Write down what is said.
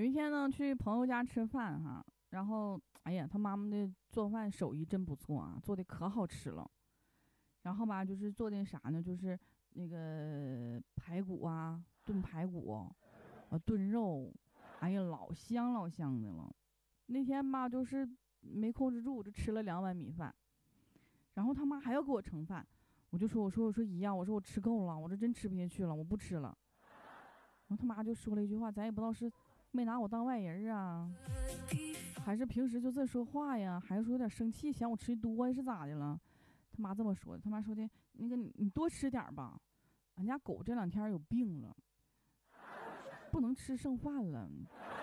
一天呢，去朋友家吃饭哈，然后哎呀，他妈妈的做饭手艺真不错啊，做的可好吃了。然后吧，就是做的啥呢？就是那个排骨啊，炖排骨，炖肉，哎呀，老香老香的了。那天吧，就是没控制住，就吃了2碗米饭。然后他妈还要给我盛饭，我说姨呀，我说我吃够了，我这真吃不下去了，我不吃了。然后他妈就说了一句话，咱也不知道是没拿我当外人啊，还是平时就这说话呀，还是说有点生气，嫌我吃多呀，是咋的了？他妈这么说的，他妈说的那个你多吃点吧，俺家狗这2天有病了，不能吃剩饭了。